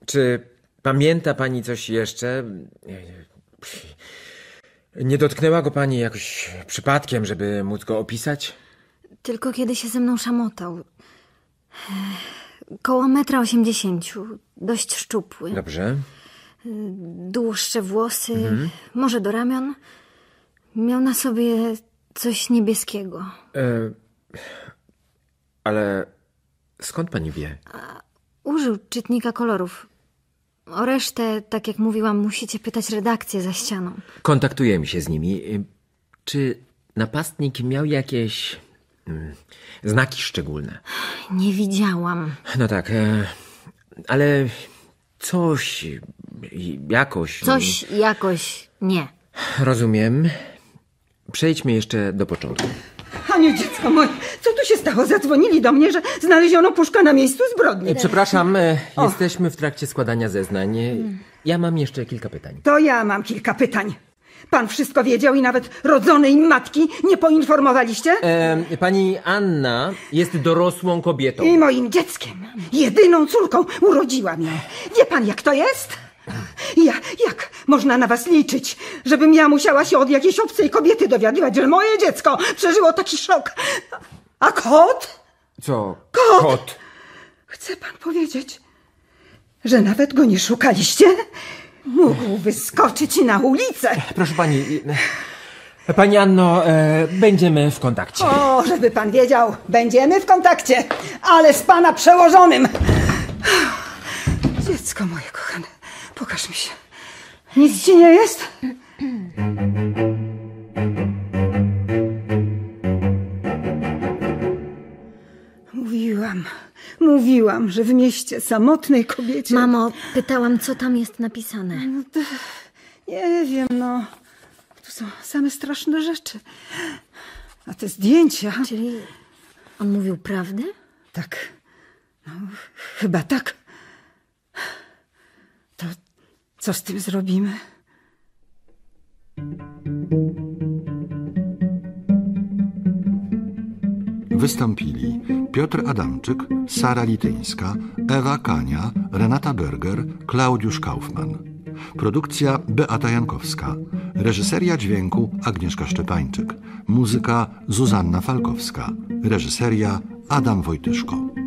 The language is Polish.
Czy pamięta pani coś jeszcze? Nie dotknęła go pani jakoś przypadkiem, żeby móc go opisać? Tylko kiedy się ze mną szamotał. Koło 1,80 m. Dość szczupły. Dobrze. Dłuższe włosy, może do ramion. Miał na sobie coś niebieskiego. Ale skąd pani wie? Użył czytnika kolorów. O resztę, tak jak mówiłam, musicie pytać redakcję za ścianą. Kontaktujemy się z nimi. Czy napastnik miał jakieś znaki szczególne? Nie widziałam. No tak, ale coś jakoś... Coś jakoś nie. Rozumiem. Przejdźmy jeszcze do początku. Aniu, dziecko moje, co tu się stało? Zadzwonili do mnie, że znaleziono puszkę na miejscu zbrodni. Przepraszam, jesteśmy w trakcie składania zeznań. Ja mam jeszcze kilka pytań. To ja mam kilka pytań. Pan wszystko wiedział i nawet rodzonej matki nie poinformowaliście? Pani Anna jest dorosłą kobietą. I moim dzieckiem. Jedyną córką urodziła mnie. Wie pan, jak to jest? Jak można na was liczyć, żebym ja musiała się od jakiejś obcej kobiety dowiadywać, że moje dziecko przeżyło taki szok? A kot? Co? Kot? Chce pan powiedzieć, że nawet go nie szukaliście? Mógł wyskoczyć na ulicę. Proszę pani... Pani Anno, będziemy w kontakcie. O, żeby pan wiedział, będziemy w kontakcie, ale z pana przełożonym. Dziecko moje kochane, pokaż mi się. Nic ci nie jest? Mówiłam, że w mieście samotnej kobiecie... Mamo, pytałam, co tam jest napisane. No to, nie wiem, no. Tu są same straszne rzeczy. A te zdjęcia... Czyli on mówił prawdę? Tak. No, chyba tak. To co z tym zrobimy? Wystąpili Piotr Adamczyk, Sara Lityńska, Ewa Kania, Renata Berger, Klaudiusz Kaufmann. Produkcja Beata Jankowska. Reżyseria dźwięku Agnieszka Szczepańczyk. Muzyka Zuzanna Falkowska. Reżyseria Adam Wojtyszko.